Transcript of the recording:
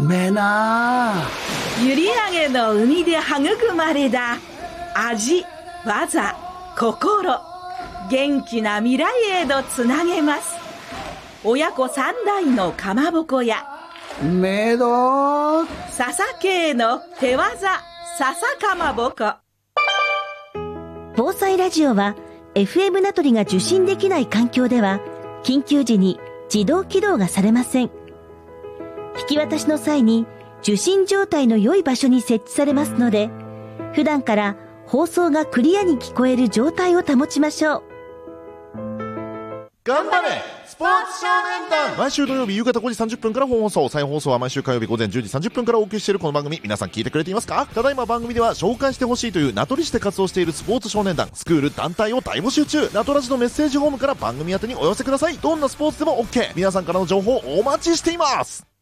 めえな。 閖上の海で育まれた味、技、心、元気な未来へとつなげます。親子三代のかまぼこやめど笹系の手技笹かまぼこ。 防災ラジオは FM 名取が受信できない環境では緊急時に自動起動がされません。引き渡しの際に受信状態の良い場所に設置されますので、普段から放送がクリアに聞こえる状態を保ちましょう。 頑張れスポーツ少年団。毎週土曜日夕方5時30分から本放送、再放送は毎週火曜日午前10時30分からお送りしているこの番組、皆さん聞いてくれていますか？ただいま番組では紹介してほしいという名取市で活動しているスポーツ少年団、スクール、団体を大募集中。名取市のメッセージホームから番組宛てにお寄せください。どんなスポーツでも OK。 皆さんからの情報お待ちしています。